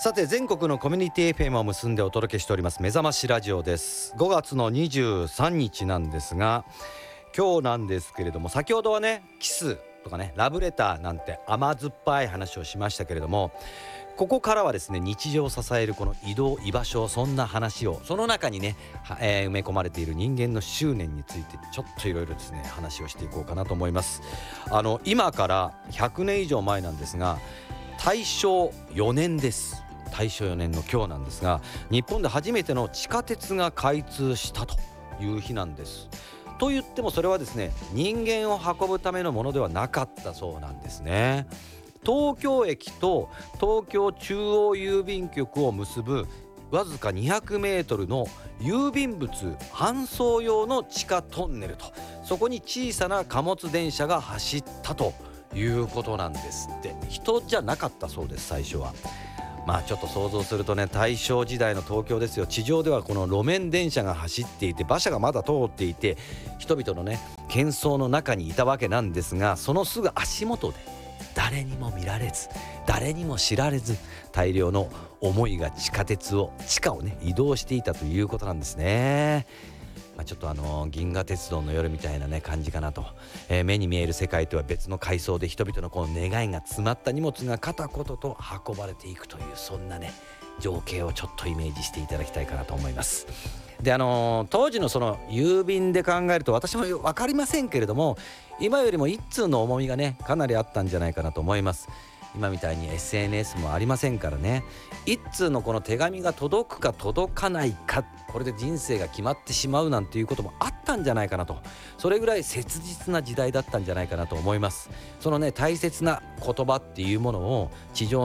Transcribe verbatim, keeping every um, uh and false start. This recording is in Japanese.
さて、全国のコミュニティ エフエム を結んでお届けしております目覚ましラジオです。ごがつのにじゅうさんにちなんですが、今日なんですけれども、先ほどはねキスとかねラブレターなんて甘酸っぱい話をしましたけれども、ここからはですね日常を支えるこの移動居場所、そんな話をその中にね、えー、埋め込まれている人間の執念についてちょっといろいろですね話をしていこうかなと思います。あの今からひゃくねん以上前なんですが、大正よねんです。大正よねんの今日なんですが、日本で初めての地下鉄が開通したという日なんです。と言ってもそれはですね人間を運ぶためのものではなかったそうなんですね。東京駅と東京中央郵便局を結ぶわずかにひゃくメートルの郵便物搬送用の地下トンネルと、そこに小さな貨物電車が走ったということなんですって。人じゃなかったそうです、最初は。まあちょっと想像するとね、大正時代の東京ですよ。地上ではこの路面電車が走っていて、馬車がまだ通っていて、人々のね喧騒の中にいたわけなんですが、そのすぐ足元で誰にも見られず誰にも知られず、大量の思いが地下鉄を地下をね移動していたということなんですね。まあ、ちょっとあの銀河鉄道の夜みたいなね感じかなと、えー、目に見える世界とは別の階層で人々のこの願いが詰まった荷物が片言と運ばれていくという、そんなね情景をちょっとイメージしていただきたいかなと思います。であのー、当時のその郵便で考えると私も分かりませんけれども、今よりも一通の重みがねかなりあったんじゃないかなと思います。今みたいに エスエヌエス もありませんからね、一通のこの手紙が届くか届かないか、これで人生が決まってしまうなんていうこともあったんじゃないかなと、それぐらい切実な時代だったんじゃないかなと思います。そのね大切な言葉っていうものを地上